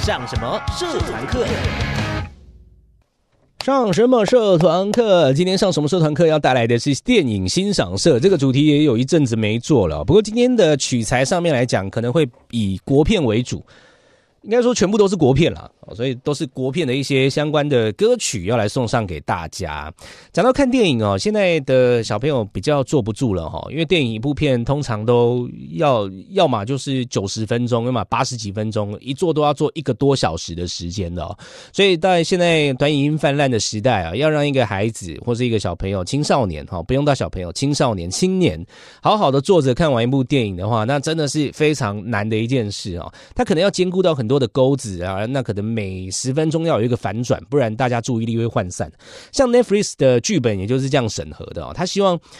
上什么社团课？ 上什么社团课？今天上什么社团课要带来的是电影欣赏社，这个主题也有一阵子没做了。不过今天的取材上面来讲，可能会以国片为主，应该说全部都是国片啦，所以都是国片的一些相关的歌曲要来送上给大家。讲到看电影哦，现在的小朋友比较坐不住了哈，因为电影一部片通常都要么就是90分钟，要么80几分钟，一坐都要坐1个多小时的时间的哦。所以在现在短影音泛滥的时代啊，要让一个孩子或是一个小朋友、青少年哈，不用到小朋友、青少年、青年，好好的坐着看完一部电影的话，那真的是非常难的一件事哦。他可能要兼顾到很多的钩子啊，那可能每10分钟要有一个反转，不然大家注意力会涣散。像 Netflix 的剧本也就是这样审核的哦，他希望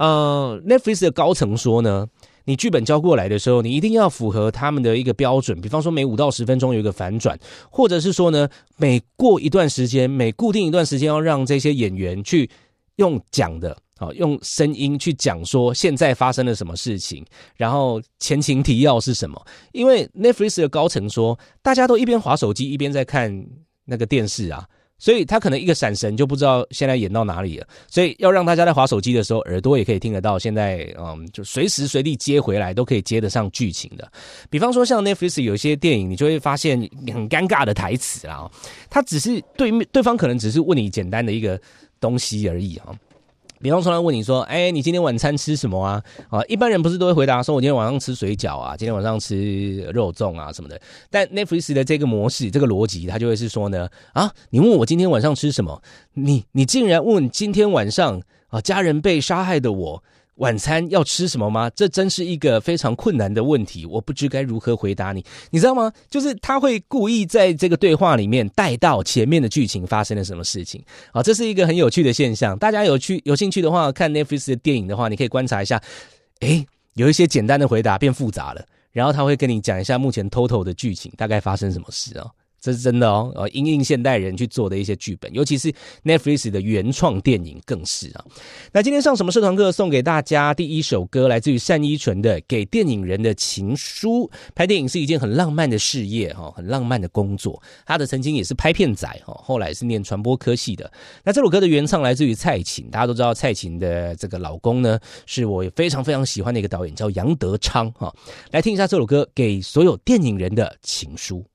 Netflix 的高层说呢，你剧本交过来的时候，你一定要符合他们的一个标准，比方说每5到10分钟有一个反转，或者是说呢，每过一段时间，每固定一段时间要让这些演员去用讲的用声音去讲说现在发生了什么事情，然后前情提要是什么。因为 Netflix 的高层说，大家都一边滑手机一边在看那个电视啊，所以他可能一个闪神就不知道现在演到哪里了，所以要让大家在滑手机的时候耳朵也可以听得到，现在就随时随地接回来都可以接得上剧情的。比方说像 Netflix 有些电影，你就会发现很尴尬的台词啦，他只是对方可能只是问你简单的一个东西而已啊。比方说他问你说，你今天晚餐吃什么啊？一般人不是都会回答说我今天晚上吃水饺啊，今天晚上吃肉粽啊什么的。但 Netflix 的这个模式，这个逻辑，它就会是说呢，你问我今天晚上吃什么，你竟然问今天晚上家人被杀害的我晚餐要吃什么吗？这真是一个非常困难的问题，我不知该如何回答你。你知道吗？就是他会故意在这个对话里面带到前面的剧情发生了什么事情。这是一个很有趣的现象。大家有兴趣的话，看 Netflix 的电影的话，你可以观察一下，有一些简单的回答变复杂了，然后他会跟你讲一下目前 total 的剧情大概发生什么事哦。这是真的哦，因应现代人去做的一些剧本，尤其是 Netflix 的原创电影更是啊。那今天上什么社团课送给大家第一首歌，来自于单依纯的《给电影人的情书》。拍电影是一件很浪漫的事业，很浪漫的工作。他的曾经也是拍片仔，后来是念传播科系的。那这首歌的原唱来自于蔡琴，大家都知道蔡琴的这个老公呢，是我非常非常喜欢的一个导演，叫杨德昌。来听一下这首歌《给所有电影人的情书》。